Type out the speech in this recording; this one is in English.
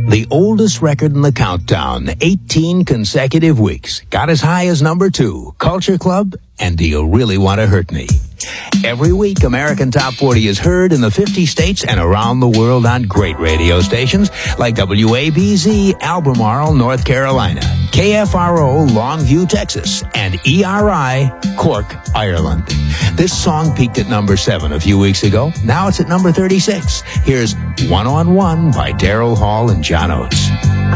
The oldest record in the countdown, 18 consecutive weeks. Got as high as number 2, Culture Club, and Do You Really Want to Hurt Me? Every week, American Top 40 is heard in the 50 states and around the world on great radio stations like WABZ, Albemarle, North Carolina, KFRO, Longview, Texas, and ERI, Cork, Ireland. This song peaked at number 7 a few weeks ago. Now it's at number 36. Here's One on One by Daryl Hall and John Oates.